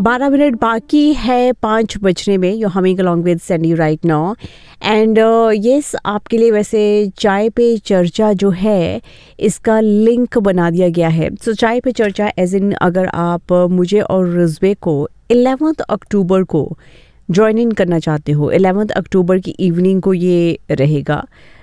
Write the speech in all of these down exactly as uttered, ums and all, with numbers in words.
बारह मिनट बाकी है पाँच बजने में। You humming along with Sandy right now and yes, आपके लिए वैसे चाय पे चर्चा जो है इसका लिंक बना दिया गया है। सो so, चाय पे चर्चा एज इन अगर आप मुझे और रुज़बे को इलेवेंथ अक्टूबर को ज्वाइन इन करना चाहते हो, इलेवेंथ अक्टूबर की इवनिंग को ये रहेगा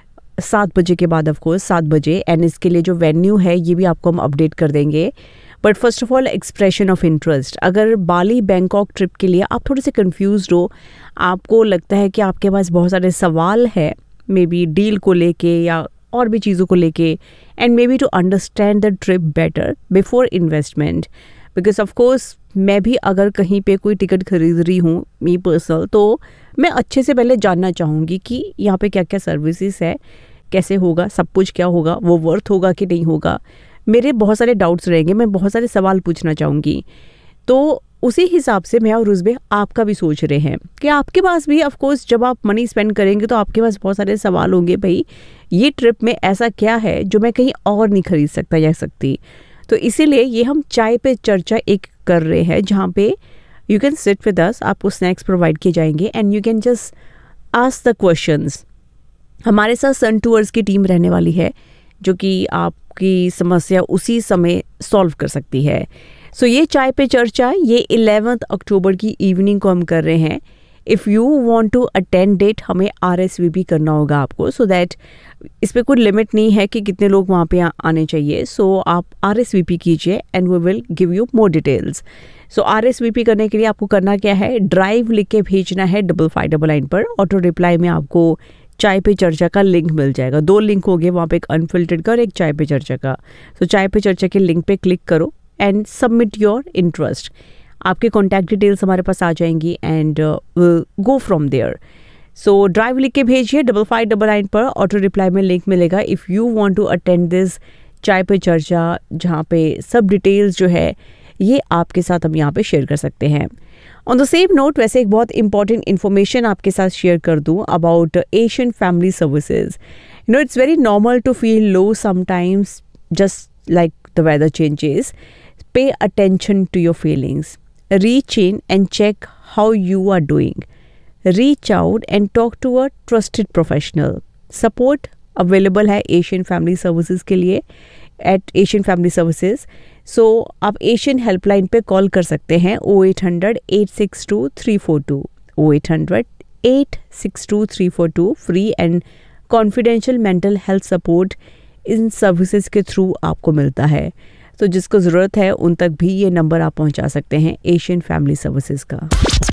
सात बजे के बाद, ऑफ कोर्स सात बजे। एंड इसके लिए जो वेन्यू है ये भी आपको हम अपडेट कर देंगे। But first of all expression of interest, अगर बाली बैंकॉक ट्रिप के लिए आप थोड़े से कंफ्यूज हो, आपको लगता है कि आपके पास बहुत सारे सवाल है मे बी डील को लेके या और भी चीज़ों को लेके, and may be to understand the trip better before investment, because of course मैं भी अगर कहीं पे कोई टिकट खरीद रही हूँ मी पर्सनल, तो मैं अच्छे से पहले जानना चाहूँगी कि यहाँ पे क्या क्या सर्विसेज है, कैसे होगा, सब कुछ क्या होगा, वो वर्थ होगा कि नहीं होगा। मेरे बहुत सारे डाउट्स रहेंगे, मैं बहुत सारे सवाल पूछना चाहूँगी। तो उसी हिसाब से मैं और रुज़बे आपका भी सोच रहे हैं कि आपके पास भी ऑफ कोर्स जब आप मनी स्पेंड करेंगे तो आपके पास बहुत सारे सवाल होंगे, भाई ये ट्रिप में ऐसा क्या है जो मैं कहीं और नहीं खरीद सकता या सकती। तो इसीलिए ये हम चाय पे चर्चा एक कर रहे हैं जहाँ पे you can sit with us, आपको स्नैक्स प्रोवाइड किए जाएंगे and you can just ask the questions. हमारे साथ सन टूअर्स की टीम रहने वाली है जो कि आपकी समस्या उसी समय सॉल्व कर सकती है। सो so, ये चाय पे चर्चा ये इलेवेंथ अक्टूबर की इवनिंग को हम कर रहे हैं। If you want to attend date, हमें आर एस वी पी करना होगा आपको, सो so दैट इस पर कोई लिमिट नहीं है कि कितने लोग वहाँ पे आने चाहिए। सो so, आप आर एस वी पी कीजिए and we will give you more details. So R S V P करने के लिए आपको करना क्या है, ड्राइव लिख के भेजना है डबल फाइव डबल नाइन पर। ऑटो रिप्लाई में आपको चाय पे चर्चा का लिंक मिल जाएगा। दो लिंक हो गए वहाँ पे, एक अनफिल्टर्ड का और एक चाय पे चर्चा का। सो so, चाय पे चर्चा के लिंक पे क्लिक करो एंड सबमिट योर इंटरेस्ट। आपके कॉन्टैक्ट डिटेल्स हमारे पास आ जाएंगी and will go from there. So drive लिख के भेजिए डबल फाइव डबल नाइन पर, ऑटो रिप्लाई में लिंक मिलेगा। If you want to attend this चाय पे चर्चा जहाँ पे सब डिटेल्स जो है ये आपके साथ हम यहाँ पे शेयर कर सकते हैं। ऑन द सेम नोट, वैसे एक बहुत इंपॉर्टेंट इन्फॉर्मेशन आपके साथ शेयर कर दूँ about Asian family services. You know it's very normal to feel low sometimes, just like the weather changes. Pay attention to your feelings. Reach in and check how you are doing. Reach out and talk to a trusted professional. Support available है Asian Family Services के लिए at Asian Family Services. So आप Asian Helpline पे call कर सकते हैं ओ eight hundred eight six to three four to, O eight hundred eight six to three four to. Free and confidential mental health support in services के through आपको मिलता है। तो जिसको ज़रूरत है उन तक भी ये नंबर आप पहुंचा सकते हैं एशियन फैमिली सर्विसेज का।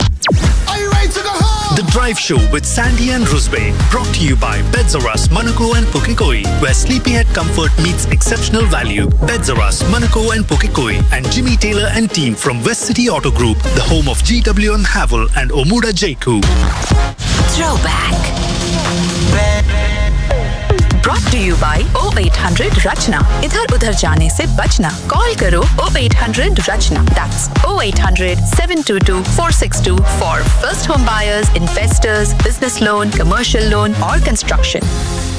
The Drive Show with Sandy and Rusbe, brought to you by Beds R Us, Monaco and Pukekoi, where sleepyhead comfort meets exceptional value. Beds R Us, Monaco and Pukekoi, and Jimmy Taylor and team from West City Auto Group, the home of G W and Havel and Omuda Jaiku. Throwback. Brought to you by O eight hundred Rachna. इधर उधर जाने से बचना, call करो ओ eight hundred Rachna. That's O eight hundred seven to to four six to for first home buyers, investors, business loan, commercial loan or construction.